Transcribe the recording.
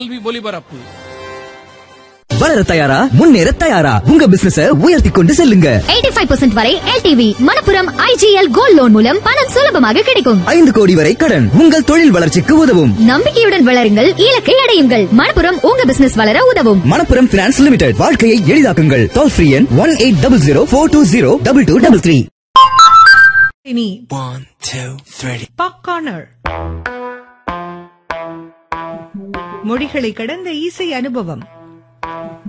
கல்வி ஒலிபரப்பு. வளர தயாரா, முன்னேற தயாரா, உங்க பிசினஸ உயர்த்தி கொண்டு செல்லுங்க. 85% வரை LTV Manappuram IGL gold loan மூலம் பணம் சுலபமாக கிடைக்கும். 5 கோடி வரை கடன் உங்கள் தொழில் வளர்ச்சிக்கு உதவும். நம்பிக்கையுடன் வளருங்கள், இலக்கை அடையுங்கள். மணப்புரம் உங்க பிசினஸ் வளர உதவும். மணப்புரம் பினான்ஸ் லிமிடெட், வாழ்க்கையை எளிதாக்குங்கள். டோல் ஃப்ரீ எண் 180042022233. இனி 1 2 3 பாப்கார்னர் மொழிகளை கடந்த இசை அனுபவம்.